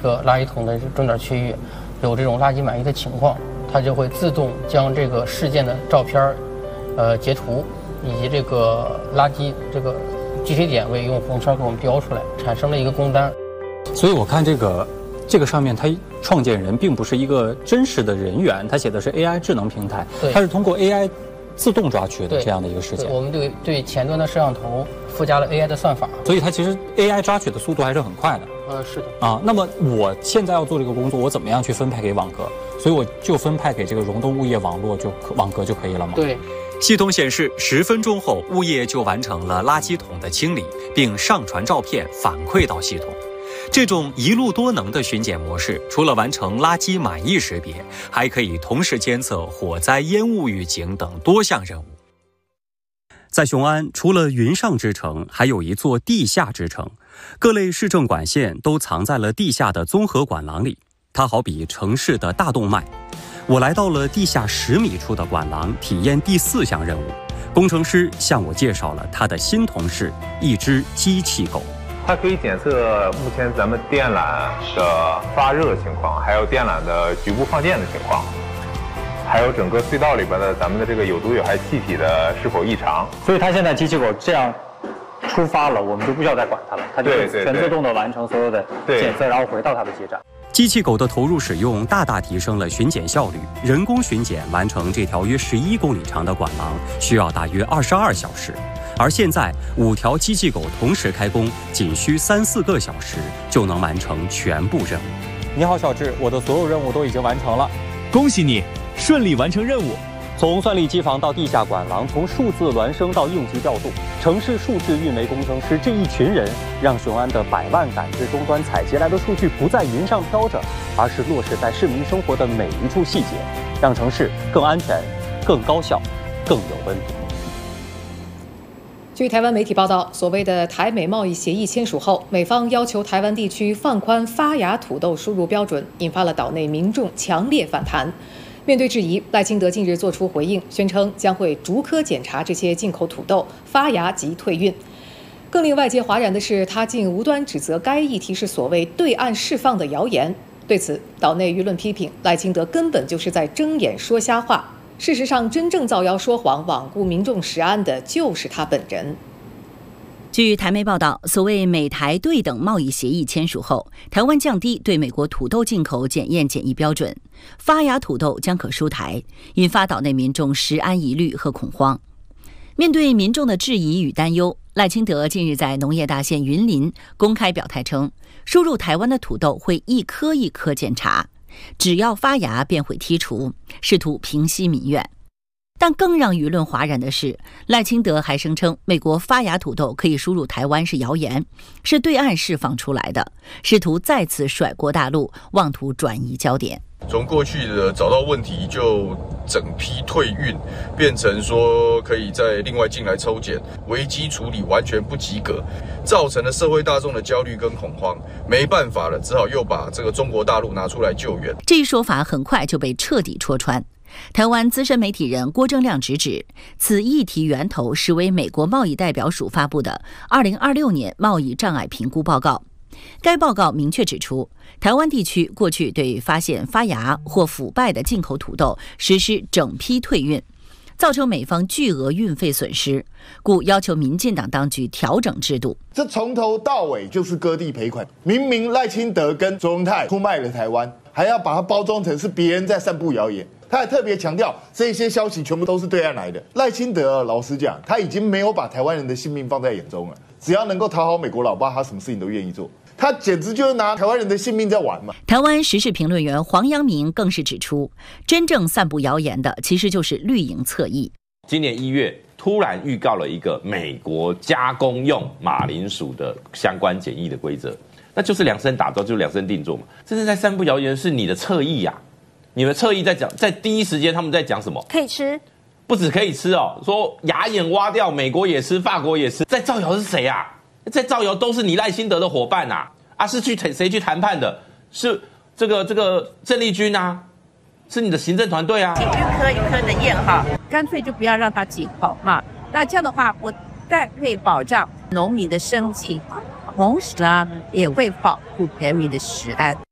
个垃圾桶的中点区域有这种垃圾满溢的情况，它就会自动将这个事件的照片、截图以及这个垃圾这个具体点位用红圈给我们标出来，产生了一个工单。 所以我看这个上面，它创建人并不是一个真实的人员，它写的是 AI 智能平台，它是通过 AI 自动抓取的这样的一个事件。 我们对前端的摄像头附加了 AI 的算法， 所以它其实 AI 抓取的速度还是很快的。 是的啊。那么我现在要做这个工作，我怎么样去分派给网格？所以我就分派给这个溶洞物业网格就可以了吗？ 对。 系统显示，10分钟后，物业就完成了垃圾桶的清理，并上传照片反馈到系统。这种一路多能的巡检模式，除了完成垃圾满溢识别，还可以同时监测火灾、烟雾预警等多项任务。在雄安，除了云上之城，还有一座地下之城，各类市政管线都藏在了地下的综合管廊里。它好比城市的大动脉。我来到了地下10米处的管廊，体验第4项任务。工程师向我介绍了他的新同事——一只机器狗。 它可以检测目前咱们电缆的发热情况，还有电缆的局部放电的情况，还有整个隧道里边的咱们的这个有毒有害气体的是否异常。 所以它现在机器狗这样出发了，我们就不需要再管它了，它就会全自动的完成所有的检测，然后回到它的基站。 机器狗的投入使用大大提升了巡检效率，人工巡检完成这条约11公里长的管廊需要大约22小时，而现在5条机器狗同时开工，仅需3-4个小时就能完成全部任务。 你好，小智，我的所有任务都已经完成了， 恭喜你顺利完成任务。 从算力机房到地下管廊，从数字孪生到应急调度，城市数字运维工程师这一群人，让雄安的100万感知终端采集来的数据不在云上飘着，而是落实在市民生活的每一处细节，让城市更安全、更高效、更有温度。 据台湾媒体报道，所谓的台美贸易协议签署后，美方要求台湾地区放宽发芽土豆输入标准，引发了岛内民众强烈反弹。面对质疑，赖清德近日作出回应，宣称将会逐颗检查这些进口土豆发芽及退运。更令外界哗然的是，他竟无端指责该议题是所谓对岸释放的谣言。对此，岛内舆论批评赖清德根本就是在睁眼说瞎话。事实上，真正造谣说谎、罔顾民众食安的就是他本人。 据台媒报道，所谓美台对等贸易协议签署后，台湾降低对美国土豆进口检验检疫标准，发芽土豆将可输台，引发岛内民众食安疑虑和恐慌。面对民众的质疑与担忧，赖清德近日在农业大县云林公开表态称，输入台湾的土豆会一颗一颗检查，只要发芽便会剔除，试图平息民怨。但更让舆论哗然的是，赖清德还声称美国发芽土豆可以输入台湾是谣言，是对岸释放出来的，试图再次甩锅大陆，妄图转移焦点。 从过去的找到问题就整批退运，变成说可以再另外进来抽检，危机处理完全不及格，造成了社会大众的焦虑跟恐慌，没办法了，只好又把这个中国大陆拿出来救援。 这一说法很快就被彻底戳穿。台湾资深媒体人郭正亮直指，此议题源头实为美国贸易代表署发布的2026年贸易障碍评估报告。该报告明确指出，台湾地区过去对发现发芽或腐败的进口土豆实施整批退运，造成美方巨额运费损失，故要求民进党当局调整制度。 这从头到尾就是割地赔款，明明赖清德跟卓荣泰出卖了台湾，还要把它包装成是别人在散布谣言。他还特别强调，这些消息全部都是对岸来的。赖清德老实讲，他已经没有把台湾人的性命放在眼中了。只要能够讨好美国老爸，他什么事情都愿意做。他简直就是拿台湾人的性命在玩嘛！ 台湾时事评论员黄阳明更是指出，真正散布谣言的其实就是绿营侧翼。 今年1月突然预告了一个美国加工用马铃薯的相关检疫的规则，那就是量身打造，就是量身定做嘛。真正在散布谣言是你的侧翼啊！你们侧翼在讲，在第一时间他们在讲什么？ 可以吃， 不止可以吃哦，说牙眼挖掉，美国也吃，法国也吃，在造谣是谁啊？在造谣都是你赖清德的伙伴啊！是谁去谈判的？是这个郑丽君啊，是你的行政团队啊。 一颗一颗的验哈，干脆就不要让它进口嘛。那这样的话，不但可以保障农民的生计，同时呢也会保护人民的食安。